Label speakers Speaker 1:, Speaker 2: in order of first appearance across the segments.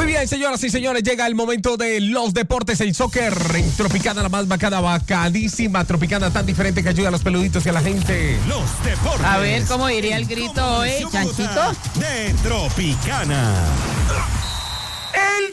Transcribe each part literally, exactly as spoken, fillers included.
Speaker 1: bien, señoras y señores, llega el momento de los deportes, el soccer en Tropicana, la más bacana, bacanísima, Tropicana tan diferente que ayuda a los peluditos y a la gente.
Speaker 2: Los deportes.
Speaker 3: A ver, ¿cómo diría el grito hoy, Chanchito?
Speaker 2: De Tropicana.
Speaker 1: ¡El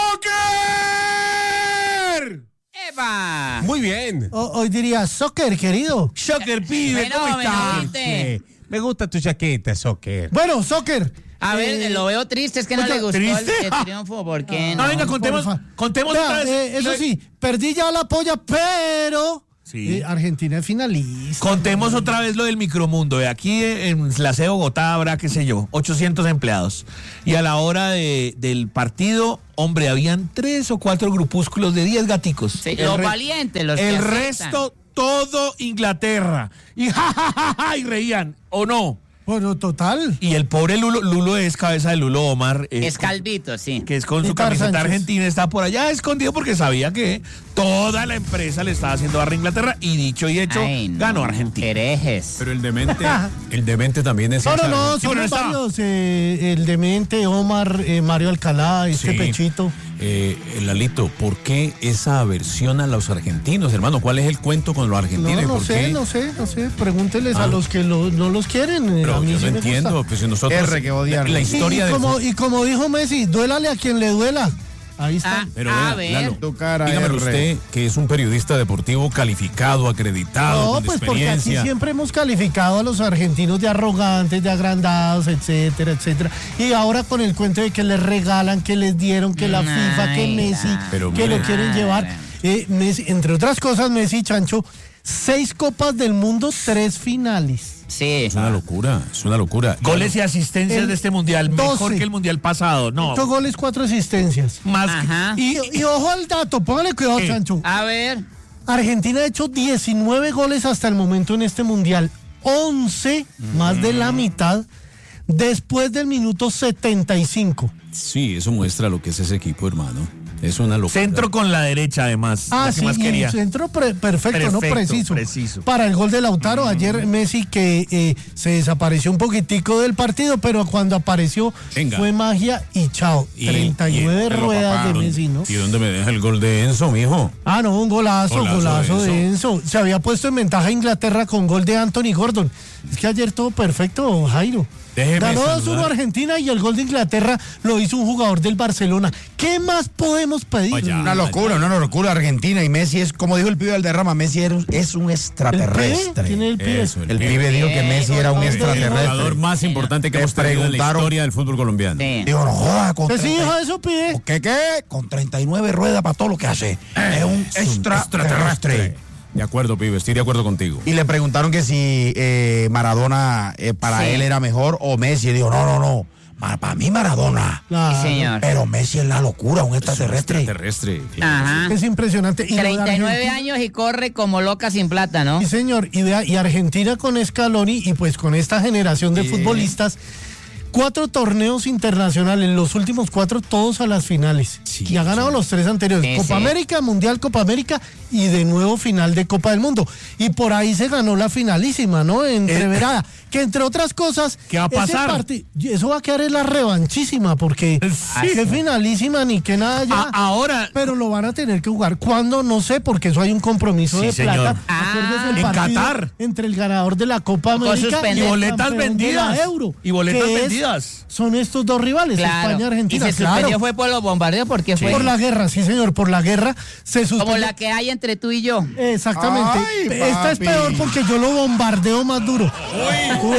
Speaker 1: soccer!
Speaker 3: ¡Eva!
Speaker 1: Muy bien.
Speaker 4: O- hoy diría soccer, querido.
Speaker 1: Soccer, pibe,
Speaker 3: Bueno,
Speaker 1: ¿cómo
Speaker 3: me
Speaker 1: estás?
Speaker 3: dijiste.
Speaker 1: Sí. Me gusta tu chaqueta, soccer.
Speaker 4: Bueno, soccer.
Speaker 3: A ver,
Speaker 4: Eh,
Speaker 3: lo veo triste, es que no
Speaker 4: oiga,
Speaker 3: le gustó el,
Speaker 1: ¿triste?
Speaker 3: el triunfo, ¿por qué
Speaker 1: No,
Speaker 3: no?
Speaker 1: venga, contemos,
Speaker 4: porfa.
Speaker 1: contemos
Speaker 4: Vea,
Speaker 1: otra vez.
Speaker 4: eh, eso sí, perdí ya la polla, pero
Speaker 5: Sí.
Speaker 4: eh, Argentina es finalista.
Speaker 5: Contemos otra vez lo del micromundo. De aquí en la C E Bogotá habrá, qué sé yo, ochocientos empleados. Y a la hora de, del partido, hombre, habían tres o cuatro grupúsculos de diez gaticos.
Speaker 3: Sí,
Speaker 5: El
Speaker 3: los
Speaker 5: re-
Speaker 3: valientes, los que
Speaker 5: El
Speaker 3: aceptan.
Speaker 5: resto, todo Inglaterra. Y ja, ja, ja, ja, y reían, ¿o no?
Speaker 4: Bueno, total.
Speaker 5: Y el pobre Lulo, Lulo es cabeza de Lulo Omar. eh,
Speaker 3: Es calvito, sí.
Speaker 5: que es con
Speaker 4: Y
Speaker 5: su
Speaker 4: Tar
Speaker 5: camiseta
Speaker 4: Sánchez.
Speaker 5: argentina, está por allá escondido porque sabía que toda la empresa le estaba haciendo barra a Inglaterra y dicho y hecho,
Speaker 3: Ay, no,
Speaker 5: ganó Argentina.
Speaker 3: Herejes.
Speaker 6: Pero el demente, el demente también es
Speaker 4: No, no,
Speaker 6: esa-
Speaker 4: no,
Speaker 5: Sí, pero
Speaker 4: son
Speaker 5: no estaba.
Speaker 4: varios. eh, el Demente, Omar, eh, Mario Alcalá, este
Speaker 6: Sí.
Speaker 4: Pechito.
Speaker 6: Eh, Lalito, ¿por qué esa aversión a los argentinos, hermano? ¿Cuál es el cuento con los argentinos?
Speaker 4: No,
Speaker 6: y
Speaker 4: no
Speaker 6: por
Speaker 4: sé,
Speaker 6: qué?
Speaker 4: no sé, no sé. Pregúnteles
Speaker 6: Ah.
Speaker 4: a los que lo- no los quieren. eh,
Speaker 6: Pero
Speaker 4: a mí
Speaker 6: yo
Speaker 4: sí
Speaker 6: no
Speaker 4: me
Speaker 6: entiendo,
Speaker 4: gusta.
Speaker 6: pues si nosotros
Speaker 7: R que odiarlo.
Speaker 6: la
Speaker 4: Y,
Speaker 6: historia
Speaker 4: y
Speaker 6: del
Speaker 4: como,
Speaker 6: fu-
Speaker 4: y como dijo Messi, duélale a quien le duela. Ahí está.
Speaker 3: Ah,
Speaker 6: Pero
Speaker 3: a
Speaker 6: vea,
Speaker 3: ver.
Speaker 6: Lalo,
Speaker 7: Tu cara,
Speaker 6: dígamelo
Speaker 7: R.
Speaker 6: usted, que es un periodista deportivo calificado, acreditado,
Speaker 4: No,
Speaker 6: con
Speaker 4: pues porque aquí
Speaker 6: experiencia.
Speaker 4: siempre hemos calificado a los argentinos de arrogantes, de agrandados, etcétera, etcétera. Y ahora con el cuento de que les regalan, que les dieron, que la
Speaker 3: Ay,
Speaker 4: FIFA, que
Speaker 3: la-
Speaker 4: Messi,
Speaker 6: Pero
Speaker 4: que
Speaker 6: mire.
Speaker 4: lo quieren llevar. Eh, Messi, entre otras cosas, Messi, Chancho, seis copas del mundo, tres finales.
Speaker 3: Sí.
Speaker 6: Es una locura, es una locura.
Speaker 5: Goles y asistencias
Speaker 4: El
Speaker 5: de este mundial, mejor
Speaker 4: doce.
Speaker 5: que el mundial pasado. No,
Speaker 4: Ocho goles, cuatro asistencias.
Speaker 5: más que-
Speaker 3: Ajá.
Speaker 4: Y, y ojo al dato, póngale cuidado,
Speaker 5: ¿Qué?
Speaker 4: Chancho.
Speaker 3: A ver.
Speaker 4: Argentina ha hecho diecinueve goles hasta el momento en este mundial, once, más de la mitad, después del minuto setenta y cinco.
Speaker 6: Sí, eso muestra lo que es ese equipo, hermano. Es una locura.
Speaker 5: centro con la derecha además.
Speaker 4: Ah,
Speaker 5: la que
Speaker 4: sí,
Speaker 5: más
Speaker 4: y
Speaker 5: quería.
Speaker 4: el centro pre- perfecto, ¿no?
Speaker 5: Perfecto,
Speaker 4: Preciso.
Speaker 5: preciso.
Speaker 4: Para el gol de Lautaro, ayer Messi que eh, se desapareció un poquitico del partido, pero cuando apareció
Speaker 6: Venga.
Speaker 4: fue magia y chao.
Speaker 6: Y-
Speaker 4: treinta y nueve
Speaker 6: y- pero,
Speaker 4: ruedas
Speaker 6: papá,
Speaker 4: de
Speaker 6: ¿dónde-
Speaker 4: Messi, ¿no?
Speaker 6: ¿Y dónde me deja el gol de Enzo, mijo?
Speaker 4: Ah, no, un golazo,
Speaker 6: Golazo
Speaker 4: golazo,
Speaker 6: de
Speaker 4: de Enzo. Se había puesto en ventaja Inglaterra con gol de Anthony Gordon. Es que ayer todo perfecto, Jairo.
Speaker 6: Déjeme
Speaker 4: Ganó dos uno
Speaker 6: saludar.
Speaker 4: Argentina y el gol de Inglaterra lo hizo un jugador del Barcelona. ¿Qué más podemos pedir?
Speaker 6: Vaya.
Speaker 7: Una locura, una locura Argentina. Y Messi es, como dijo el pibe del derrama, Messi era un- es un
Speaker 4: ¿El
Speaker 7: extraterrestre.
Speaker 4: pibe? ¿Tiene el pibe?
Speaker 6: Eso,
Speaker 7: El pibe dijo que Messi era un
Speaker 3: El
Speaker 6: El
Speaker 7: extraterrestre.
Speaker 6: jugador más importante que
Speaker 7: Le
Speaker 6: hemos tenido en la
Speaker 7: preguntaron-
Speaker 6: historia del fútbol colombiano.
Speaker 3: Sí.
Speaker 7: Dijo, no joda, con
Speaker 4: ¿Qué sí
Speaker 7: treinta y-
Speaker 4: dijo eso, pibe?
Speaker 7: ¿Qué qué? Con treinta y nueve ruedas para todo lo que hace. Es un extraterrestre.
Speaker 6: De acuerdo, pibe, estoy de acuerdo contigo.
Speaker 7: Y le preguntaron que si eh, Maradona eh, para
Speaker 3: Sí.
Speaker 7: él era mejor o Messi. Y dijo, no, no, no. Ma- para mí Maradona.
Speaker 4: Claro.
Speaker 3: Sí, señor.
Speaker 7: Pero Messi es la locura, un
Speaker 6: Es un
Speaker 7: extraterrestre.
Speaker 6: extraterrestre.
Speaker 3: Ajá.
Speaker 4: Es impresionante. Y lo de
Speaker 3: treinta y nueve
Speaker 4: Argentina-
Speaker 3: años y corre como loca sin plata, ¿no?
Speaker 4: Sí, señor. Y, vea, y Argentina con Scaloni y pues con esta generación de futbolistas, cuatro torneos internacionales, los últimos cuatro todos a las finales.
Speaker 6: Sí,
Speaker 4: y ha ganado
Speaker 6: sí.
Speaker 4: los tres anteriores.
Speaker 3: Sí,
Speaker 4: Copa
Speaker 3: sí.
Speaker 4: América, Mundial, Copa América y de nuevo final de Copa del Mundo. Y por ahí se ganó la finalísima, ¿no? Entreverada. Que entre otras cosas...
Speaker 5: ¿Qué va a
Speaker 4: ese
Speaker 5: pasar?
Speaker 4: parti- Eso va a quedar en la revanchísima porque...
Speaker 5: Sí.
Speaker 4: Qué finalísima ni que nada ya.
Speaker 5: A- ahora,
Speaker 4: Pero lo van a tener que jugar. ¿Cuándo? No sé, porque eso hay un compromiso
Speaker 5: Sí,
Speaker 4: de
Speaker 5: señor.
Speaker 4: plata.
Speaker 3: Ah,
Speaker 4: Acuérdese el
Speaker 5: en
Speaker 4: partido
Speaker 5: Qatar.
Speaker 4: entre el ganador de la Copa
Speaker 3: Con
Speaker 4: América
Speaker 3: suspender.
Speaker 4: y
Speaker 5: y
Speaker 4: el
Speaker 5: boletas
Speaker 4: campeón de
Speaker 5: vendidas.
Speaker 4: la Euro.
Speaker 5: Y boletas
Speaker 4: que es-
Speaker 5: vendidas.
Speaker 4: Son estos dos rivales,
Speaker 3: Claro.
Speaker 4: España y
Speaker 3: Y
Speaker 4: Argentina.
Speaker 3: se suspendió
Speaker 4: Claro.
Speaker 3: fue por los bombardeos porque fue
Speaker 4: Por la guerra, sí, señor, por la guerra se suspendió.
Speaker 3: como la que hay entre tú y yo.
Speaker 4: Exactamente.
Speaker 7: Ay,
Speaker 4: Esta es
Speaker 7: papi.
Speaker 4: peor porque yo lo bombardeo más duro. Uy.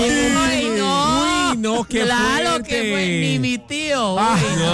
Speaker 3: Ay, no.
Speaker 1: Uy, no, qué
Speaker 3: Claro
Speaker 1: fuerte.
Speaker 3: que fue ni mi tío. Uy,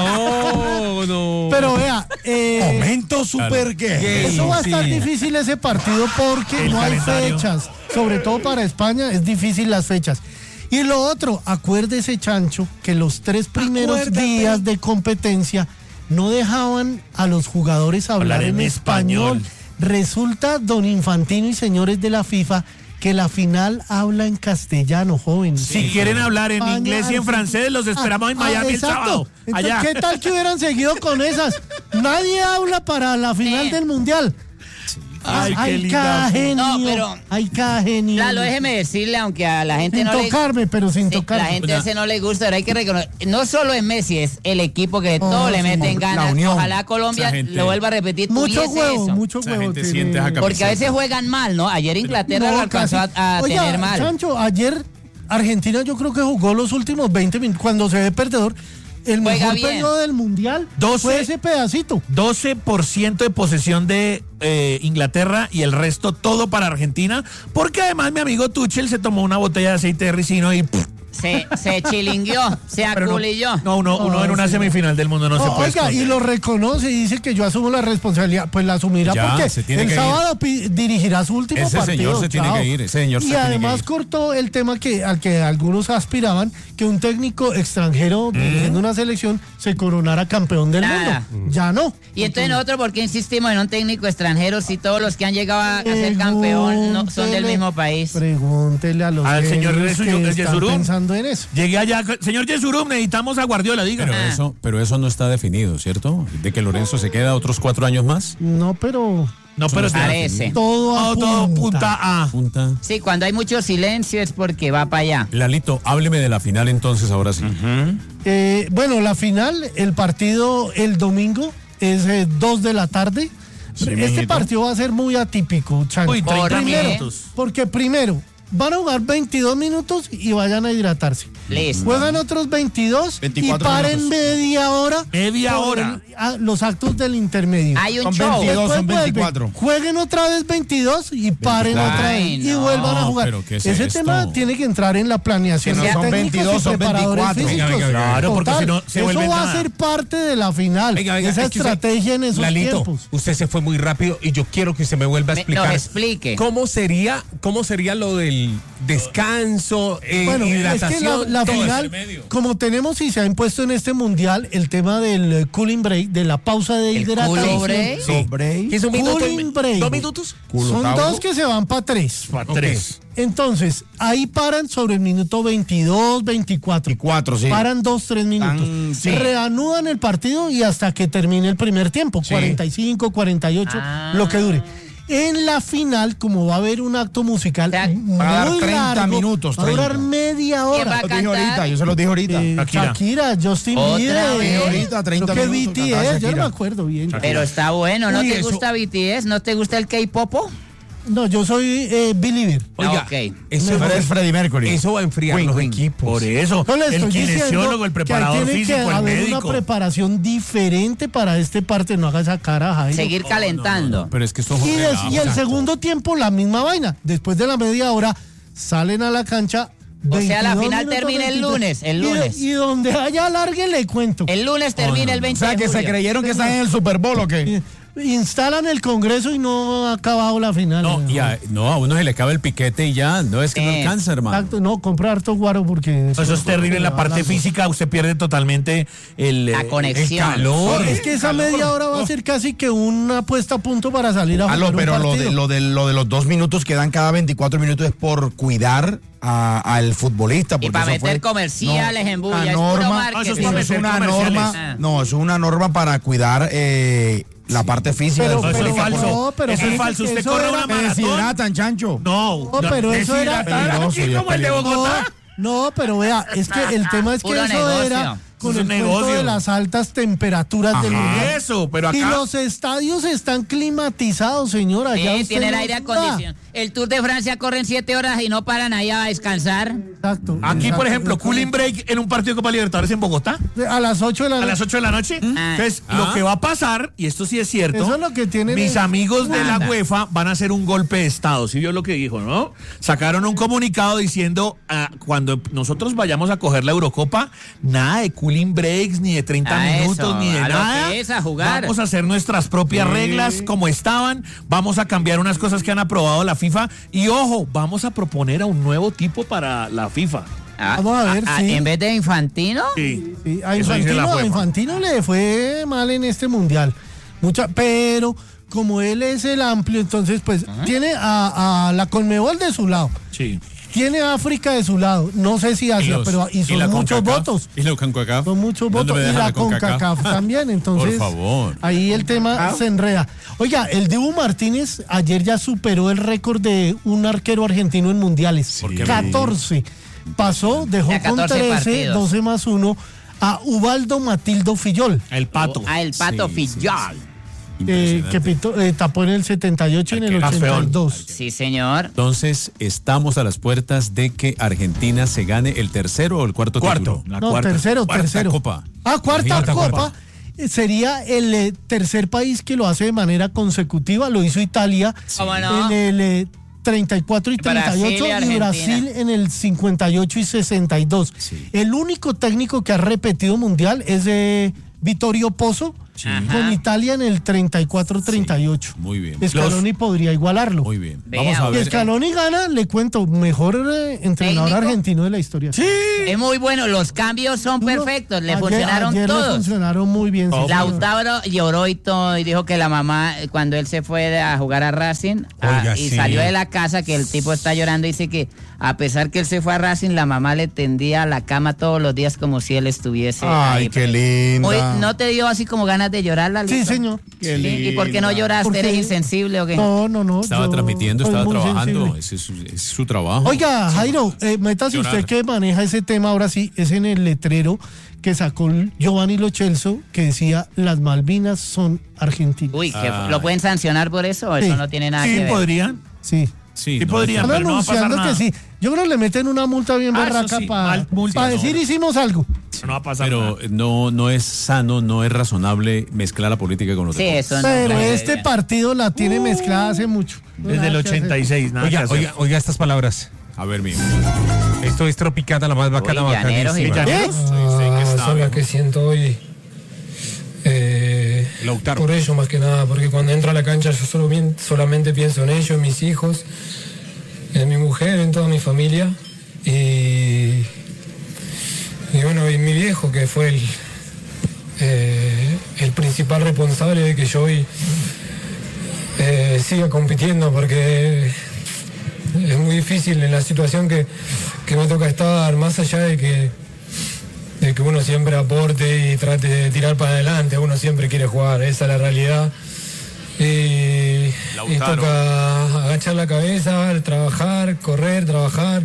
Speaker 1: No, no.
Speaker 4: Pero vea, eh,
Speaker 7: Momento super gay.
Speaker 4: eso va a estar
Speaker 1: Sí.
Speaker 4: difícil ese partido porque
Speaker 5: El
Speaker 4: no hay
Speaker 5: calendario.
Speaker 4: fechas. Sobre todo para España es difícil las fechas. Y lo otro, acuérdese, Chancho, que los tres primeros
Speaker 5: Acuérdate.
Speaker 4: días de competencia no dejaban a los jugadores hablar,
Speaker 5: Hablar
Speaker 4: en,
Speaker 5: en
Speaker 4: español.
Speaker 5: español.
Speaker 4: Resulta, don Infantino y señores de la FIFA, que la final habla en castellano, joven.
Speaker 5: si quieren hablar en
Speaker 4: España,
Speaker 5: inglés y en
Speaker 4: Argentina.
Speaker 5: francés, los esperamos en
Speaker 4: Ah,
Speaker 5: Miami el
Speaker 4: exacto.
Speaker 5: sábado.
Speaker 4: Entonces,
Speaker 5: Allá.
Speaker 4: ¿qué tal que hubieran seguido con esas? Nadie habla para la final
Speaker 3: Sí.
Speaker 4: del Mundial.
Speaker 5: Ay, qué
Speaker 4: Ay,
Speaker 5: linda.
Speaker 4: cada genio.
Speaker 3: No, pero-
Speaker 4: Ay, cada genio.
Speaker 3: Lalo, déjeme decirle, aunque a la gente
Speaker 4: Sin
Speaker 3: no le...
Speaker 4: tocarme, pero sin
Speaker 3: Sí,
Speaker 4: tocarme.
Speaker 3: la gente a ese no le gusta, pero hay que reconocer, no solo es Messi, es el equipo que
Speaker 4: Oh,
Speaker 3: todo le
Speaker 4: sí,
Speaker 3: meten
Speaker 7: la
Speaker 3: ganas.
Speaker 7: unión.
Speaker 3: Ojalá Colombia
Speaker 6: Esa gente-
Speaker 3: lo vuelva a repetir.
Speaker 4: Mucho
Speaker 3: tuviese
Speaker 4: huevo,
Speaker 3: eso.
Speaker 4: mucho
Speaker 6: Esa
Speaker 4: huevo.
Speaker 6: gente
Speaker 4: tiene-
Speaker 6: siente esa
Speaker 3: Porque a veces juegan mal, ¿no? Ayer Inglaterra lo alcanzó a,
Speaker 4: casi.
Speaker 3: a
Speaker 4: Oiga,
Speaker 3: tener mal.
Speaker 4: Chancho, ayer Argentina yo creo que jugó los últimos veinte minutos. Cuando se ve perdedor, el
Speaker 3: Juega
Speaker 4: mejor
Speaker 3: bien.
Speaker 4: periodo del mundial
Speaker 5: doce
Speaker 4: fue ese pedacito.
Speaker 5: doce por ciento de posesión de eh, Inglaterra y el resto todo para Argentina, porque además mi amigo Tuchel se tomó una botella de aceite de ricino y pff,
Speaker 3: Se, se chilingueó, se
Speaker 5: pero no,
Speaker 3: aculilló.
Speaker 5: no, uno, uno
Speaker 4: No,
Speaker 5: en una
Speaker 4: sí,
Speaker 5: semifinal del mundo no, se
Speaker 4: No,
Speaker 5: puede
Speaker 4: oiga, y
Speaker 5: esconder.
Speaker 4: lo reconoce y dice que yo asumo la responsabilidad. Pues la asumirá
Speaker 6: Ya,
Speaker 4: porque
Speaker 6: se tiene
Speaker 4: el
Speaker 6: que ir.
Speaker 4: sábado pi- dirigirá su último
Speaker 6: Ese
Speaker 4: partido.
Speaker 6: señor se tiene
Speaker 4: chao.
Speaker 6: que ir, ese señor se
Speaker 4: y
Speaker 6: tiene que
Speaker 4: además
Speaker 6: ir.
Speaker 4: cortó el tema que al que algunos aspiraban, que un técnico extranjero dirigiendo una selección se coronara campeón del
Speaker 3: Nada.
Speaker 4: mundo. Ya no.
Speaker 3: Y entonces nosotros, ¿por qué insistimos en un técnico extranjero si todos los que han llegado a, a ser campeón no, son del
Speaker 4: Pregúntele-
Speaker 3: mismo país?
Speaker 4: Pregúntele a los
Speaker 5: Al señor
Speaker 4: genios
Speaker 5: Yesu-
Speaker 4: que
Speaker 5: el
Speaker 4: están
Speaker 5: Yesurum.
Speaker 4: pensando en eso.
Speaker 5: Llegué allá, señor Yesurum, necesitamos a Guardiola, diga.
Speaker 6: Pero
Speaker 3: Ah.
Speaker 6: eso, pero eso no está definido, ¿cierto? De que Lorenzo se queda otros cuatro años más.
Speaker 4: No, pero
Speaker 5: No, pero
Speaker 3: Parece.
Speaker 4: todo
Speaker 5: No,
Speaker 4: apunta.
Speaker 5: todo punta a.
Speaker 6: Punta.
Speaker 3: Sí, cuando hay mucho silencio es porque va para allá.
Speaker 6: Lalito, hábleme de la final entonces, ahora sí.
Speaker 4: Eh, bueno, la final, el partido el domingo es eh, dos de la tarde. este
Speaker 6: mijito.
Speaker 4: partido va a ser muy atípico, Chancho.
Speaker 5: Uy, treinta
Speaker 3: Primero,
Speaker 5: minutos.
Speaker 4: Porque primero, van a jugar veintidós minutos y vayan a hidratarse.
Speaker 3: Listo.
Speaker 4: Juegan otros veintidós
Speaker 7: veinticuatro
Speaker 4: y paren
Speaker 7: minutos.
Speaker 4: media hora.
Speaker 5: Media
Speaker 4: por
Speaker 5: hora.
Speaker 4: el- a- los actos del intermedio.
Speaker 3: Hay un
Speaker 7: Son
Speaker 3: show.
Speaker 7: veintidós.
Speaker 4: Después
Speaker 7: son
Speaker 4: vuelven,
Speaker 7: veinticuatro.
Speaker 4: Jueguen otra vez veintidós y paren
Speaker 7: Ay,
Speaker 4: otra vez. Y
Speaker 3: no.
Speaker 4: vuelvan a jugar.
Speaker 6: Pero ¿qué es
Speaker 4: Ese
Speaker 6: esto?
Speaker 4: tema tiene que entrar en la planeación.
Speaker 7: Que no
Speaker 4: de
Speaker 7: son
Speaker 4: técnicos
Speaker 7: veintidós,
Speaker 4: y
Speaker 7: son
Speaker 4: preparadores
Speaker 7: veinticuatro.
Speaker 4: físicos.
Speaker 6: Venga, venga, venga.
Speaker 5: Claro, porque
Speaker 4: Total,
Speaker 5: si no se
Speaker 4: eso
Speaker 5: vuelve
Speaker 4: va
Speaker 5: nada.
Speaker 4: a ser parte de la final.
Speaker 1: Venga, venga,
Speaker 4: esa
Speaker 1: es que usted-
Speaker 4: estrategia en esos
Speaker 1: Lalito,
Speaker 4: tiempos.
Speaker 1: usted se fue muy rápido y yo quiero que usted me vuelva a
Speaker 3: Me-
Speaker 1: explicar.
Speaker 3: nos explique.
Speaker 1: ¿Cómo sería, cómo sería lo del descanso, eh,
Speaker 4: Bueno, es que
Speaker 1: hidratación?
Speaker 4: la, la
Speaker 1: todo
Speaker 4: final,
Speaker 1: eso?
Speaker 4: como tenemos y se ha impuesto en este mundial el tema del eh, cooling break, de la pausa de
Speaker 3: ¿El
Speaker 4: hidratación.
Speaker 3: culo break?
Speaker 1: Sí.
Speaker 7: Break.
Speaker 1: ¿Qué es un minuto?
Speaker 4: Cooling break.
Speaker 1: ¿Dos minutos?
Speaker 4: Son
Speaker 7: Culo
Speaker 4: dos que se van para tres.
Speaker 5: Pa' tres.
Speaker 4: Entonces, ahí paran sobre el minuto veintidós, veinticuatro.
Speaker 7: veinticuatro, sí.
Speaker 4: Paran dos, tres minutos.
Speaker 7: Tan- sí.
Speaker 4: Reanudan el partido y hasta que termine el primer tiempo, cuarenta y cinco, cuarenta y ocho,
Speaker 3: Ah.
Speaker 4: lo que dure. En la final, como va a haber un acto musical
Speaker 3: O sea,
Speaker 4: muy
Speaker 7: va a dar treinta
Speaker 4: largo,
Speaker 7: minutos,
Speaker 4: va a durar
Speaker 7: treinta.
Speaker 4: media
Speaker 3: ¿Quién va
Speaker 4: hora.
Speaker 3: a
Speaker 7: Lo dije ahorita,
Speaker 3: cantar?
Speaker 7: yo se los dije ahorita.
Speaker 4: Eh,
Speaker 5: Shakira.
Speaker 4: Shakira, Justin
Speaker 3: ¿Otra
Speaker 4: Bieber.
Speaker 3: vez?
Speaker 7: Ahorita, treinta
Speaker 4: Creo que
Speaker 7: minutos,
Speaker 4: B T
Speaker 7: cantaba
Speaker 4: S, yo no me
Speaker 7: Shakira.
Speaker 4: acuerdo bien.
Speaker 3: Pero está bueno, ¿no
Speaker 1: Uy,
Speaker 3: te
Speaker 1: eso-
Speaker 3: gusta B T S? ¿No te gusta el K-pop?
Speaker 4: No, yo soy eh, believer.
Speaker 1: Oiga,
Speaker 3: Ok.
Speaker 1: eso,
Speaker 7: Pero es Freddie Mercury.
Speaker 1: eso va a enfriar
Speaker 7: Queen,
Speaker 1: los
Speaker 7: Queen.
Speaker 1: equipos.
Speaker 5: Por eso,
Speaker 4: No le
Speaker 5: el
Speaker 4: estoy
Speaker 5: kinesiólogo,
Speaker 4: diciendo
Speaker 5: el
Speaker 4: que ahí
Speaker 5: preparador
Speaker 4: tiene
Speaker 5: físico,
Speaker 4: que
Speaker 5: el
Speaker 4: haber
Speaker 5: médico.
Speaker 4: una preparación diferente para este parte, no haga esa cara, Jairo.
Speaker 3: Seguir calentando.
Speaker 6: Pero es que esto es un
Speaker 4: Y, des-
Speaker 6: relajo.
Speaker 4: y el segundo tiempo, la misma vaina. Después de la media hora, salen a la cancha.
Speaker 3: O sea, la
Speaker 4: veintidós
Speaker 3: final
Speaker 4: minutos,
Speaker 3: termina el
Speaker 4: veintitrés.
Speaker 3: lunes, el
Speaker 4: Y de-
Speaker 3: lunes.
Speaker 4: Y, donde haya alargue, le cuento.
Speaker 3: El lunes termina el
Speaker 7: O
Speaker 3: veinte
Speaker 7: sea,
Speaker 3: de
Speaker 7: que se
Speaker 3: julio.
Speaker 7: creyeron que están en el Super Bowl o qué.
Speaker 4: Instalan el Congreso y no ha acabado la final.
Speaker 6: No, y a, no, a uno se le acaba el piquete y ya, no es que no
Speaker 3: Eh,
Speaker 6: alcanza, hermano.
Speaker 4: Exacto, no, compra harto guaro porque...
Speaker 5: Eso es terrible en la parte
Speaker 4: física.
Speaker 5: física, usted pierde totalmente el,
Speaker 3: La
Speaker 5: eh,
Speaker 3: conexión.
Speaker 5: el calor.
Speaker 4: Es que esa media hora va a ser casi que una puesta a punto para salir a jugar
Speaker 7: Aló,
Speaker 4: un
Speaker 7: pero lo
Speaker 4: partido.
Speaker 7: de, lo, de, lo de los dos minutos que dan cada veinticuatro minutos es por cuidar a- al futbolista.
Speaker 3: Y
Speaker 7: porque
Speaker 3: para
Speaker 7: eso
Speaker 3: meter
Speaker 7: fue-
Speaker 3: comerciales en bulla,
Speaker 7: una
Speaker 3: es puro
Speaker 7: norma,
Speaker 3: marketing.
Speaker 5: Eso es
Speaker 7: eso
Speaker 5: para
Speaker 7: es
Speaker 5: meter
Speaker 7: una
Speaker 5: comerciales.
Speaker 7: norma,
Speaker 3: Ah.
Speaker 7: no, eso es una norma para cuidar eh, la parte física
Speaker 4: Pero-
Speaker 7: del
Speaker 5: No, eso es
Speaker 4: pero-
Speaker 7: futbolista.
Speaker 5: falso.
Speaker 4: no, pero
Speaker 5: eso es
Speaker 4: fíjate
Speaker 5: falso.
Speaker 4: que
Speaker 5: Usted
Speaker 4: eso
Speaker 5: corre
Speaker 4: era-
Speaker 5: una
Speaker 7: Me
Speaker 5: maratón.
Speaker 7: deshidratan, chancho.
Speaker 5: No,
Speaker 4: No, pero eso era-
Speaker 5: deshidratar
Speaker 7: peligroso,
Speaker 5: aquí
Speaker 7: ya
Speaker 5: como el de
Speaker 7: peligroso.
Speaker 5: Bogotá.
Speaker 4: No, pero vea, es que el tema es que
Speaker 3: Puro
Speaker 4: eso
Speaker 3: negocio.
Speaker 4: era con
Speaker 5: Es
Speaker 4: el
Speaker 5: un
Speaker 4: cuento
Speaker 5: negocio.
Speaker 4: de las altas temperaturas del
Speaker 7: Ajá.
Speaker 4: mundial.
Speaker 5: Eso, pero
Speaker 4: Y
Speaker 5: acá.
Speaker 4: los estadios están climatizados, señora. ya
Speaker 3: Sí,
Speaker 4: usted
Speaker 3: tiene el
Speaker 4: no
Speaker 3: aire
Speaker 4: duda.
Speaker 3: acondicionado. El Tour de Francia corren siete horas y no paran allá a descansar.
Speaker 4: Exacto.
Speaker 5: Aquí,
Speaker 4: exacto.
Speaker 5: por ejemplo, cooling break en un partido de Copa Libertadores en Bogotá
Speaker 4: A las ocho de la
Speaker 5: a
Speaker 4: noche.
Speaker 5: las ocho de la noche.
Speaker 3: Ah.
Speaker 5: Entonces, lo que va a pasar, y esto sí es cierto,
Speaker 4: Eso es lo que tienen
Speaker 5: mis
Speaker 4: es-
Speaker 5: amigos de la
Speaker 3: Nada.
Speaker 5: UEFA van a hacer un golpe de Estado. ¿Sí vio lo que dijo, no? Sacaron un comunicado diciendo, ah, cuando nosotros vayamos a coger la Eurocopa, nada de cooling breaks, ni de treinta
Speaker 3: A
Speaker 5: minutos,
Speaker 3: eso,
Speaker 5: ni de
Speaker 3: a lo
Speaker 5: nada.
Speaker 3: que es, a jugar.
Speaker 5: Vamos a hacer nuestras propias reglas como estaban. Vamos a cambiar unas cosas que han aprobado la FIFA. Y ojo, vamos a proponer a un nuevo tipo para la FIFA.
Speaker 3: Ah,
Speaker 4: Vamos a ver,
Speaker 3: ah,
Speaker 4: sí.
Speaker 3: En vez de Infantino.
Speaker 5: Sí.
Speaker 4: Sí, a
Speaker 5: Eso dice la
Speaker 4: Infantino, a
Speaker 5: UEFA.
Speaker 4: Infantino le fue mal en este mundial. Mucha, pero como él es el amplio, entonces pues tiene a, a la Conmebol de su lado.
Speaker 5: Sí.
Speaker 4: tiene África de su lado, no sé si Asia,
Speaker 6: los-
Speaker 4: pero y
Speaker 6: y
Speaker 4: son
Speaker 6: la
Speaker 4: muchos
Speaker 6: CONCACAF,
Speaker 4: votos.
Speaker 6: Y la CONCACAF.
Speaker 4: Son muchos
Speaker 6: ¿Dónde
Speaker 4: votos.
Speaker 6: me
Speaker 4: Y
Speaker 6: deja
Speaker 4: la CONCACAF también, entonces.
Speaker 6: Por favor.
Speaker 4: Ahí el tema se enreda. Oiga, el Dibu Martínez ayer ya superó el récord de un arquero argentino en mundiales.
Speaker 6: ¿Por qué?
Speaker 4: catorce. Pasó, dejó
Speaker 3: Ya
Speaker 4: con
Speaker 3: catorce
Speaker 4: trece,
Speaker 3: partidos.
Speaker 4: doce más uno a Ubaldo Matildo Fillol,
Speaker 5: El pato.
Speaker 3: Ah, el pato
Speaker 6: Sí, sí,
Speaker 3: Fillol.
Speaker 4: eh, que pitó- eh, tapó en el setenta y ocho y en el
Speaker 5: Campeón.
Speaker 4: ochenta y dos.
Speaker 3: Sí, señor.
Speaker 6: Entonces, estamos a las puertas de que Argentina se gane el tercero o el cuarto
Speaker 5: Cuarto.
Speaker 6: título.
Speaker 5: La
Speaker 4: No,
Speaker 5: cuarta.
Speaker 4: tercero,
Speaker 6: Cuarta
Speaker 4: tercero.
Speaker 6: copa.
Speaker 4: Ah, cuarta
Speaker 6: Cuarta
Speaker 4: copa.
Speaker 6: copa.
Speaker 4: Eh, Sería el eh, tercer país que lo hace de manera consecutiva. Lo hizo Italia
Speaker 3: ¿Cómo no?
Speaker 4: en el eh, treinta y cuatro y treinta y ocho
Speaker 3: Brasil y
Speaker 4: y
Speaker 3: Argentina.
Speaker 4: Brasil en el cincuenta y ocho y sesenta y dos.
Speaker 6: Sí.
Speaker 4: El único técnico que ha repetido mundial es eh, Vittorio Pozzo con Italia en el treinta y cuatro treinta y ocho.
Speaker 6: Muy bien.
Speaker 4: Scaloni podría igualarlo.
Speaker 6: Muy bien.
Speaker 3: Vea,
Speaker 6: Vamos a
Speaker 4: Y
Speaker 6: ver.
Speaker 4: Scaloni gana, le cuento, mejor eh, entrenador
Speaker 3: ¿Técnico?
Speaker 4: argentino de la historia. Sí.
Speaker 3: Es muy bueno, los cambios son perfectos, le funcionaron
Speaker 4: ayer
Speaker 3: todos.
Speaker 4: Le funcionaron muy bien. sí, señor.
Speaker 3: Lautaro lloró y todo y dijo que la mamá, eh, cuando él se fue a jugar a Racing a-
Speaker 1: Oiga,
Speaker 3: y
Speaker 1: sí.
Speaker 3: salió de la casa, que el tipo está llorando, dice que a pesar que él se fue a Racing, la mamá le tendía la cama todos los días como si él estuviese
Speaker 7: Ay,
Speaker 3: ahí.
Speaker 7: qué linda.
Speaker 3: Muy- ¿No te dio así como ganas de llorar, Lalito?
Speaker 4: Sí, señor.
Speaker 3: Sí, ¿y por qué no lloraste?
Speaker 4: Porque-
Speaker 3: ¿Eres insensible o qué?
Speaker 4: No, no, no.
Speaker 6: Estaba
Speaker 4: yo
Speaker 6: transmitiendo,
Speaker 4: soy
Speaker 6: estaba
Speaker 4: muy
Speaker 6: trabajando.
Speaker 4: sensible.
Speaker 6: Ese es, su, ese es su trabajo.
Speaker 4: Oiga, Jairo, eh, métase
Speaker 6: Llorar.
Speaker 4: usted que maneja ese tema ahora sí, es en el letrero que sacó Giovanni Lo Celso que decía las Malvinas son argentinas.
Speaker 3: Uy, ¿qué-
Speaker 6: Ay.
Speaker 3: ¿lo pueden sancionar por eso o
Speaker 4: Sí.
Speaker 3: eso no tiene nada
Speaker 5: Sí,
Speaker 3: que ver?
Speaker 5: podrían.
Speaker 4: Sí.
Speaker 6: Sí,
Speaker 5: Sí
Speaker 6: no,
Speaker 5: podrían,
Speaker 4: Están
Speaker 5: pero no va a pasar
Speaker 4: anunciando
Speaker 5: nada.
Speaker 4: que sí. Yo creo que le meten una multa bien
Speaker 5: Ah, eso
Speaker 4: barraca
Speaker 5: sí,
Speaker 4: para
Speaker 5: mal multa,
Speaker 4: decir
Speaker 5: no.
Speaker 4: hicimos algo.
Speaker 5: No va a pasar
Speaker 6: Pero
Speaker 5: nada.
Speaker 6: no, no es sano, no es razonable mezclar la política con los
Speaker 3: Sí,
Speaker 6: deportes.
Speaker 3: eso no.
Speaker 4: Pero
Speaker 3: no
Speaker 4: este
Speaker 3: debería.
Speaker 4: partido la tiene mezclada hace mucho. No
Speaker 5: Desde el
Speaker 4: nada que hacer.
Speaker 5: ochenta y seis, nada que
Speaker 1: Oiga,
Speaker 5: hacer.
Speaker 1: oiga, oiga estas palabras.
Speaker 6: A ver, mío.
Speaker 1: Esto es Tropicana, la más bacana,
Speaker 3: Uy, llaneros y
Speaker 1: bacanísima.
Speaker 5: llaneros.
Speaker 8: Ah, son las que siento hoy. Eh,
Speaker 1: Lautaro.
Speaker 8: por ello más que nada, porque cuando entro a la cancha yo solo, bien- solamente pienso en ellos, en mis hijos, en mi mujer, en toda mi familia y, y bueno, y mi viejo que fue el, eh, el principal responsable de que yo hoy eh, siga compitiendo, porque es muy difícil en la situación que, que me toca estar, más allá de que de que uno siempre aporte y trate de tirar para adelante, uno siempre quiere jugar, esa es la realidad. Y, y
Speaker 6: Lautaro.
Speaker 8: toca agachar la cabeza, trabajar, correr, trabajar,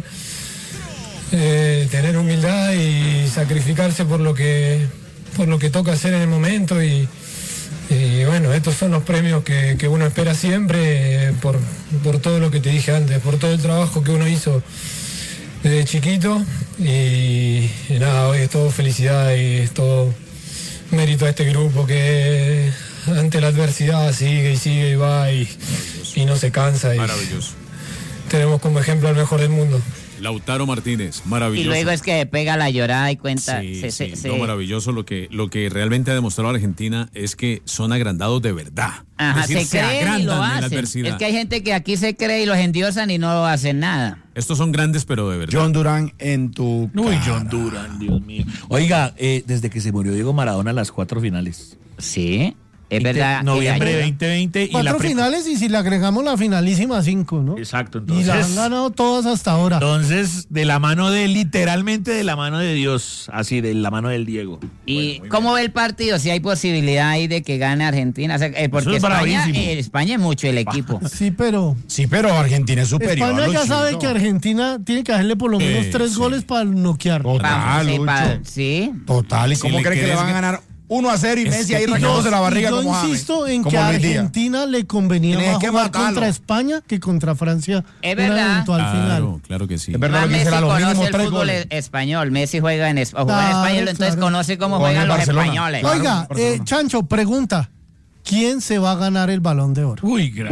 Speaker 8: eh, tener humildad y sacrificarse por lo que por lo que toca hacer en el momento y, y bueno, estos son los premios que, que uno espera siempre eh, por, por todo lo que te dije antes, por todo el trabajo que uno hizo desde chiquito y, y nada, hoy es todo felicidad y es todo mérito a este grupo que ante la adversidad sigue y sigue y va y, y no se cansa y
Speaker 6: Maravilloso.
Speaker 8: tenemos como ejemplo al mejor del mundo.
Speaker 6: Lautaro Martínez,
Speaker 3: Y
Speaker 6: maravilloso.
Speaker 3: luego es que pega la llorada y cuenta.
Speaker 6: Sí,
Speaker 3: se-
Speaker 6: sí,
Speaker 3: se-
Speaker 6: no,
Speaker 3: se-
Speaker 6: maravilloso. Lo que, lo que realmente ha demostrado Argentina es que son agrandados de verdad.
Speaker 3: Ajá,
Speaker 6: es decir,
Speaker 3: se creen y lo
Speaker 6: agrandan en la
Speaker 3: hacen.
Speaker 6: adversidad.
Speaker 3: Es que hay gente que aquí se cree y los endiosan y no hacen nada.
Speaker 6: Estos son grandes, pero de verdad.
Speaker 7: John Durán en tu.
Speaker 5: Uy,
Speaker 7: cara.
Speaker 5: John Duran, Dios mío. Oiga, eh, desde que se murió Diego Maradona, las cuatro finales.
Speaker 3: Sí, es
Speaker 5: Veinte-
Speaker 3: verdad.
Speaker 5: Noviembre
Speaker 3: que-
Speaker 5: veinte veinte y
Speaker 4: Cuatro
Speaker 5: la pri-
Speaker 4: finales y si le agregamos la finalísima, cinco, ¿no?
Speaker 5: Exacto,
Speaker 4: Y las han
Speaker 5: entonces.
Speaker 4: ganado todas hasta ahora.
Speaker 5: Entonces, de la mano de, literalmente de la mano de Dios, así, de la mano del Diego.
Speaker 3: ¿Y cómo ve el partido? Si hay posibilidad ahí de que gane Argentina. O sea, eh, porque
Speaker 5: Eso es
Speaker 3: España,
Speaker 5: bravísimo.
Speaker 3: eh, España es mucho el equipo.
Speaker 4: Sí, pero
Speaker 7: Sí, pero Argentina es superior.
Speaker 4: España ya
Speaker 7: Luchito.
Speaker 4: sabe que Argentina tiene que hacerle por lo menos
Speaker 6: Sí,
Speaker 4: tres
Speaker 6: sí.
Speaker 4: goles para noquear.
Speaker 3: Vamos,
Speaker 7: Total,
Speaker 3: sí,
Speaker 7: Lucho.
Speaker 3: pa- sí.
Speaker 7: Total. ¿Y
Speaker 6: Si
Speaker 7: cómo
Speaker 6: le
Speaker 7: cree que le
Speaker 6: querés
Speaker 7: van a
Speaker 6: ga-
Speaker 7: ganar uno a cero y
Speaker 6: Es
Speaker 7: Messi
Speaker 6: que-
Speaker 7: ahí
Speaker 6: y yo-
Speaker 7: rascándose la barriga
Speaker 4: Y yo
Speaker 7: como James?
Speaker 4: insisto en
Speaker 7: Como
Speaker 4: que a
Speaker 7: Luis Díaz.
Speaker 4: Argentina le convenía
Speaker 7: Tienes
Speaker 4: más
Speaker 7: que
Speaker 4: jugar
Speaker 7: matarlo.
Speaker 4: contra España que contra Francia.
Speaker 3: Es
Speaker 4: en
Speaker 3: verdad.
Speaker 4: una eventual
Speaker 6: Claro,
Speaker 4: final.
Speaker 6: claro que sí.
Speaker 7: Es verdad
Speaker 3: Más
Speaker 7: lo que
Speaker 3: Messi
Speaker 7: dice, a los
Speaker 3: conoce
Speaker 7: mínimos
Speaker 3: el
Speaker 7: tres
Speaker 3: fútbol
Speaker 7: goles.
Speaker 3: e- español. Messi juega en, es- o juega en
Speaker 4: Claro,
Speaker 3: español, entonces
Speaker 4: claro.
Speaker 3: conoce cómo
Speaker 7: Con
Speaker 3: juegan
Speaker 7: el
Speaker 3: los
Speaker 7: Barcelona.
Speaker 3: españoles.
Speaker 7: Claro.
Speaker 4: Oiga, eh, Chancho, pregunta. ¿Quién se va a ganar el Balón de Oro?
Speaker 5: Uy, gran.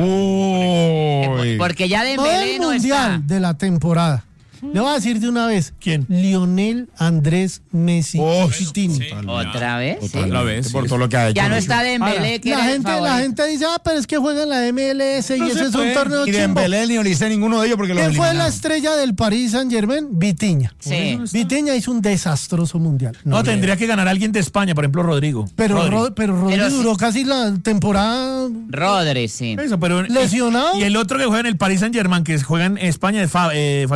Speaker 7: Uy.
Speaker 3: Porque ya
Speaker 4: No
Speaker 3: Dembélé
Speaker 4: el
Speaker 3: no
Speaker 4: mundial
Speaker 3: está.
Speaker 4: de la temporada. Le voy a decir de una vez.
Speaker 5: ¿Quién?
Speaker 4: Lionel Andrés Messi.
Speaker 7: Oh,
Speaker 4: Pitini.
Speaker 3: Otra vez, sí.
Speaker 6: Otra vez.
Speaker 7: Por
Speaker 6: sí.
Speaker 7: todo lo que ha hecho.
Speaker 3: Ya no
Speaker 7: Lucho.
Speaker 3: está Dembélé, que
Speaker 4: La
Speaker 3: era el
Speaker 4: gente, la
Speaker 3: favorito.
Speaker 4: gente dice, ah, pero es que juega en la M L S y ese es un torneo
Speaker 7: Y
Speaker 4: chimbo.
Speaker 7: Dembélé ni Olise ninguno de ellos porque los
Speaker 4: ¿Quién fue la
Speaker 7: eliminaron.
Speaker 4: estrella del Paris Saint Germain? Vitiña.
Speaker 3: Sí.
Speaker 4: Vitiña hizo un desastroso mundial.
Speaker 5: No,
Speaker 4: No,
Speaker 5: tendría que ganar alguien de España, por ejemplo, Rodrigo.
Speaker 4: pero
Speaker 5: Rodri.
Speaker 4: Ro- pero Rodri
Speaker 3: Pero sí.
Speaker 4: duró casi la temporada.
Speaker 3: Rodri, sí.
Speaker 5: Eso, pero,
Speaker 4: ¿Lesionado?
Speaker 5: Y el otro que juega en el Paris Saint Germain, que juega en España, es Fa- eh, Fabián Ruiz.
Speaker 4: Pero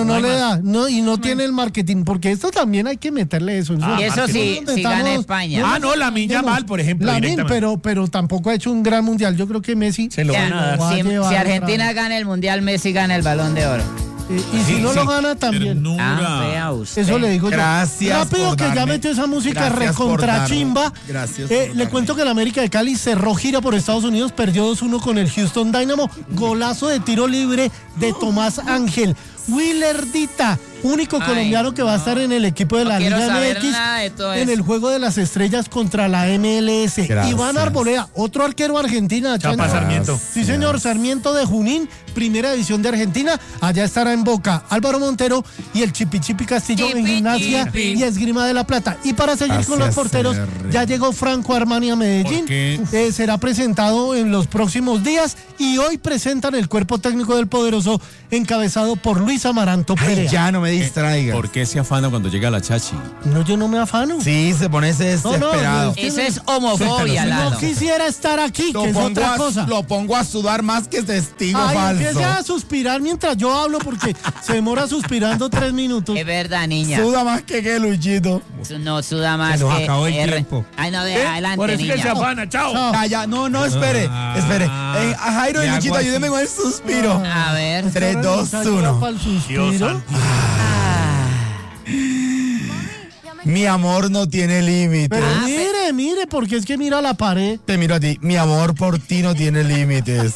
Speaker 4: pero no,
Speaker 5: No hay
Speaker 4: le
Speaker 5: más.
Speaker 4: da, no, y no tiene el marketing, porque esto también hay que meterle eso.
Speaker 5: Ah,
Speaker 3: Y eso sí,
Speaker 4: Donde
Speaker 3: si gana
Speaker 4: estamos-
Speaker 3: España.
Speaker 5: Ah, no, Lamine Yamal, por ejemplo,
Speaker 4: Lamine,
Speaker 5: directamente.
Speaker 4: pero, pero tampoco ha hecho un gran mundial. Yo creo que Messi
Speaker 5: Se lo
Speaker 3: O sea,
Speaker 5: van a dar.
Speaker 4: va a
Speaker 3: si,
Speaker 4: llevar
Speaker 3: si
Speaker 4: otra
Speaker 3: Argentina
Speaker 4: vez.
Speaker 3: gana el Mundial, Messi gana el Balón de Oro.
Speaker 4: Eh, y si
Speaker 5: Sí,
Speaker 4: no
Speaker 5: sí.
Speaker 4: lo gana también.
Speaker 6: Ternura.
Speaker 3: Ah, vea usted.
Speaker 4: Eso le digo yo.
Speaker 7: Gracias
Speaker 4: Rápido
Speaker 7: por
Speaker 4: que ya
Speaker 7: darme-
Speaker 4: metió esa música
Speaker 7: gracias por
Speaker 4: recontra
Speaker 7: darme-
Speaker 4: chimba.
Speaker 7: gracias
Speaker 4: Eh,
Speaker 7: por
Speaker 4: le
Speaker 7: darme.
Speaker 4: cuento que el América de Cali cerró gira por Estados Unidos, perdió dos uno con el Houston Dynamo. Golazo de tiro libre de Tomás Ángel. Willerdita, único
Speaker 3: Ay,
Speaker 4: colombiano que va a estar en el equipo de
Speaker 3: No
Speaker 4: la
Speaker 3: quiero
Speaker 4: Liga
Speaker 3: saber
Speaker 4: M X
Speaker 3: nada de todo
Speaker 4: en
Speaker 3: eso.
Speaker 4: el juego de las estrellas contra la M L S.
Speaker 7: Gracias.
Speaker 4: Iván Arboleda, otro arquero argentina.
Speaker 5: Chapa
Speaker 4: Chancho.
Speaker 5: Sarmiento.
Speaker 4: Sí, señor, Sarmiento de Junín, primera división de Argentina. Allá estará en Boca Álvaro Montero y el Chipi Chipi Castillo en
Speaker 3: Chipi
Speaker 4: Gimnasia
Speaker 3: Chipi.
Speaker 4: y Esgrima de la Plata. Y para seguir con los
Speaker 7: Gracias,
Speaker 4: porteros,
Speaker 7: señor.
Speaker 4: ya llegó Franco Armani a Medellín.
Speaker 6: ¿Por qué?
Speaker 4: Eh, será presentado en los próximos días y hoy presentan el cuerpo técnico del Poderoso encabezado por Luis Amaranto
Speaker 7: Ay,
Speaker 4: Perea.
Speaker 7: ya no me distraigas.
Speaker 6: ¿Por qué se afana cuando llega la chachi?
Speaker 4: No, yo no me afano.
Speaker 7: Sí, se pone ese
Speaker 4: No, no,
Speaker 7: desesperado.
Speaker 4: no,
Speaker 3: Eso es homofobia,
Speaker 4: No
Speaker 3: Lalo.
Speaker 4: quisiera estar aquí,
Speaker 7: Lo
Speaker 4: que es
Speaker 7: pongo,
Speaker 4: otra
Speaker 7: a,
Speaker 4: cosa.
Speaker 7: lo pongo a sudar más que testigo
Speaker 4: Ay,
Speaker 7: falso.
Speaker 4: empiece a suspirar mientras yo hablo porque se demora suspirando tres minutos.
Speaker 3: Es verdad, niña.
Speaker 7: Suda más que que Luchito.
Speaker 3: Su- No suda más
Speaker 6: Se nos
Speaker 3: que
Speaker 6: acabó el
Speaker 3: R.
Speaker 6: tiempo.
Speaker 3: Ay, no, de
Speaker 5: ¿Eh?
Speaker 3: adelante,
Speaker 5: Por eso
Speaker 3: niña.
Speaker 5: que se afana, chao.
Speaker 4: Chao.
Speaker 7: Ah, ya, no, no, espere,
Speaker 6: Ah,
Speaker 7: espere. Eh, a Jairo y
Speaker 6: le
Speaker 7: Luchito,
Speaker 6: hago así.
Speaker 7: ayúdenme con el suspiro.
Speaker 3: A ver.
Speaker 7: Tres, dos, uno.
Speaker 4: Para el
Speaker 5: Dios
Speaker 4: suspiro.
Speaker 5: santo.
Speaker 7: Mi amor no tiene límites.
Speaker 4: Pero
Speaker 3: Ah,
Speaker 4: mire, mire, porque es que mira la pared.
Speaker 7: Te miro a ti. Mi amor por ti no tiene límites.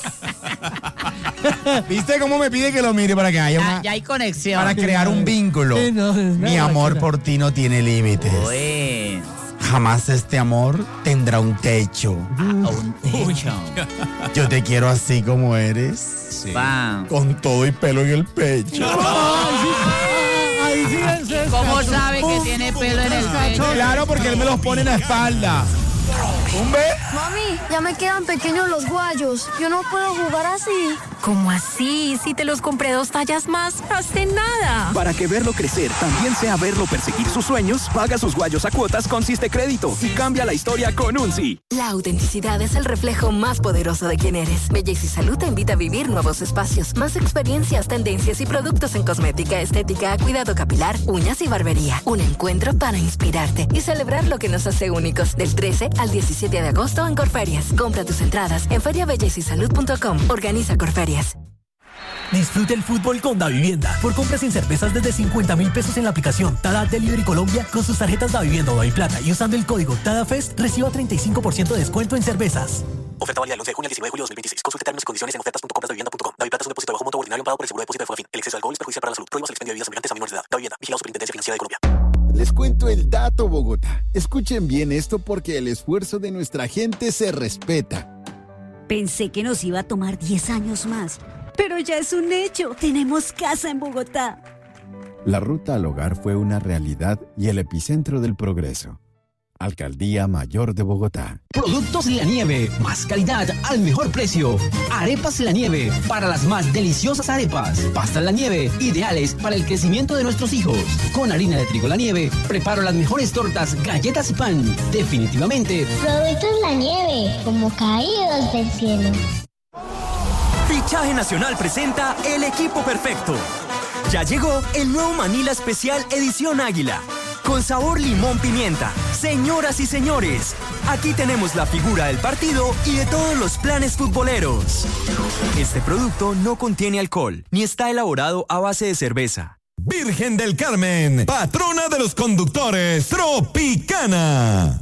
Speaker 7: ¿Viste cómo me pide que lo mire para que haya
Speaker 3: Ya,
Speaker 7: una...
Speaker 3: ya hay conexión.
Speaker 7: para crear un vínculo?
Speaker 4: Sí, no, es
Speaker 7: Mi
Speaker 4: nada,
Speaker 7: amor
Speaker 4: chica.
Speaker 7: por ti no tiene límites.
Speaker 3: Uy,
Speaker 7: Jamás este amor tendrá un techo.
Speaker 3: a un techo.
Speaker 7: Yo te quiero así como eres.
Speaker 3: Pam.
Speaker 7: Con todo y pelo en el pecho.
Speaker 4: Ay, sí, ah, ahí sí es eso.
Speaker 3: ¿Cómo sabe que tiene pelo en el pecho?
Speaker 7: Claro, porque él me los pone en la espalda. ¿Un B?
Speaker 9: Mami, ya me quedan pequeños los guayos. Yo no puedo jugar así.
Speaker 10: ¿Cómo así? Si te los compré dos tallas más hace nada.
Speaker 11: Para que verlo crecer también sea verlo perseguir sus sueños, paga sus guayos a cuotas con Siste Crédito y cambia la historia con un sí.
Speaker 10: La autenticidad es el reflejo más poderoso de quién eres. Belleza y Salud te invita a vivir nuevos espacios, más experiencias, tendencias y productos en cosmética, estética, cuidado capilar, uñas y barbería. Un encuentro para inspirarte y celebrar lo que nos hace únicos. Del trece al diecisiete de agosto en Corferias. Compra tus entradas en feria belleza y salud punto com. Organiza Corferias.
Speaker 12: Disfrute el fútbol con Davivienda. Por compras en cervezas desde cincuenta mil pesos en la aplicación Tada Delivery Colombia con sus tarjetas Davivienda o Daviplata y usando el código TADAFEST reciba treinta y cinco por ciento de descuento en cervezas.
Speaker 11: Oferta válida del once de junio al diecinueve de julio de dos mil veintiséis. Consulte términos y condiciones en ofertas punto compras davivienda punto com. Daviplata es un depósito bajo monto ordinario pago por el seguro de depósito de Fogafín. El exceso de alcohol es perjudicial para la salud. Prohíbas el expendio de bebidas semejantes a menores de edad. Davivienda. Vigilado Superintendencia Financiera de Colombia.
Speaker 13: Les cuento el dato, Bogotá. Escuchen bien esto porque el esfuerzo de nuestra gente se respeta.
Speaker 14: Pensé que nos iba a tomar diez años más, pero ya es un hecho. Tenemos casa en Bogotá.
Speaker 13: La ruta al hogar fue una realidad y el epicentro del progreso. Alcaldía Mayor de Bogotá.
Speaker 15: Productos La Nieve, más calidad al mejor precio. Arepas La Nieve, para las más deliciosas arepas. Pastas La Nieve, ideales para el crecimiento de nuestros hijos. Con harina de trigo La Nieve, preparo las mejores tortas, galletas y pan. Definitivamente.
Speaker 16: Productos La Nieve, como caídos del cielo.
Speaker 17: Fichaje Nacional presenta El Equipo Perfecto. Ya llegó el nuevo Manila Especial Edición Águila. Con sabor limón pimienta. Señoras y señores, aquí tenemos la figura del partido y de todos los planes futboleros. Este producto no contiene alcohol, ni está elaborado a base de cerveza.
Speaker 2: Virgen del Carmen, patrona de los conductores, Tropicana.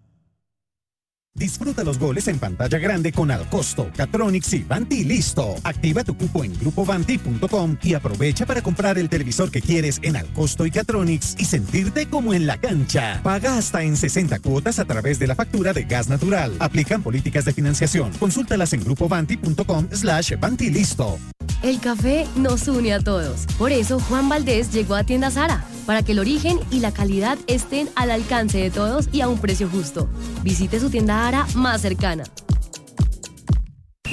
Speaker 18: Disfruta los goles en pantalla grande con Alcosto, Catronics y Vanti Listo. Activa tu cupo en grupo vanti punto com y aprovecha para comprar el televisor que quieres en Alcosto y Catronics y sentirte como en la cancha. Paga hasta en sesenta cuotas a través de la factura de gas natural. Aplican políticas de financiación. Consúltalas en grupo vanti punto com slash Vanti Listo.
Speaker 19: El café nos une a todos. Por eso Juan Valdés llegó a Tienda Zara, para que el origen y la calidad estén al alcance de todos y a un precio justo. Visite su tienda Zara más cercana.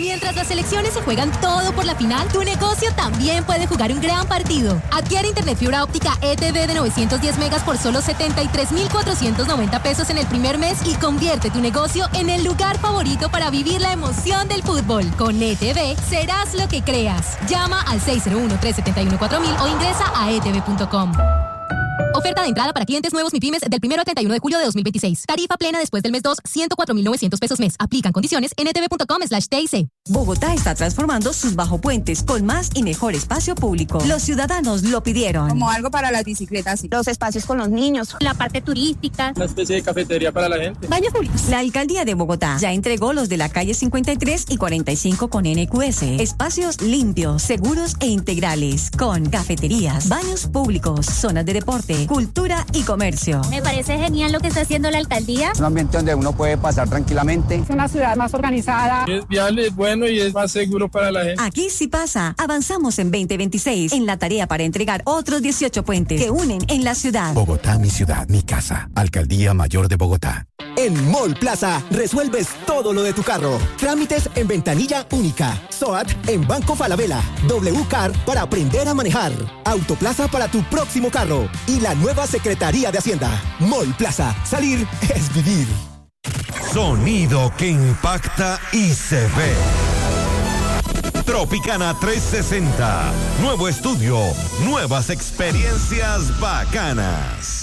Speaker 20: Mientras las selecciones se juegan todo por la final, tu negocio también puede jugar un gran partido. Adquiere internet fibra óptica E T V de novecientos diez megas por solo setenta y tres mil cuatrocientos noventa pesos en el primer mes y convierte tu negocio en el lugar favorito para vivir la emoción del fútbol. Con E T V serás lo que creas. Llama al seis cero uno, tres siete uno, cuatro mil o ingresa a e t v punto com. Oferta de entrada para clientes nuevos MIPYMES del primero al treinta y uno de julio de dos mil veintiséis. Tarifa plena después del mes dos, ciento cuatro mil novecientos pesos mes. Aplican condiciones en e t v punto com slash t i c.
Speaker 21: Bogotá está transformando sus bajopuentes con más y mejor espacio público. Los ciudadanos lo pidieron.
Speaker 22: Como algo para las bicicletas, los espacios con los niños,
Speaker 23: la parte turística,
Speaker 22: una especie de cafetería para la gente,
Speaker 21: baños públicos. La alcaldía de Bogotá ya entregó los de la calle cincuenta y tres y cuarenta y cinco con N Q S. Espacios limpios, seguros e integrales con cafeterías, baños públicos, zonas de deporte, cultura y comercio.
Speaker 23: Me parece genial lo que está haciendo la alcaldía.
Speaker 24: Un ambiente donde uno puede pasar tranquilamente.
Speaker 22: Es una ciudad más organizada. Es viable, es bueno y es más seguro para la gente.
Speaker 21: Aquí sí pasa. Avanzamos en veinte veintiséis en la tarea para entregar otros dieciocho puentes que unen en la ciudad.
Speaker 25: Bogotá, mi ciudad, mi casa. Alcaldía Mayor de Bogotá.
Speaker 26: En Mall Plaza resuelves todo lo de tu carro. Trámites en ventanilla única. S O A T en Banco Falabella. W Car para aprender a manejar. Autoplaza para tu próximo carro. Y la nueva Secretaría de Hacienda. Mall Plaza. Salir es vivir.
Speaker 2: Sonido que impacta y se ve. Tropicana trescientos sesenta. Nuevo estudio. Nuevas experiencias bacanas.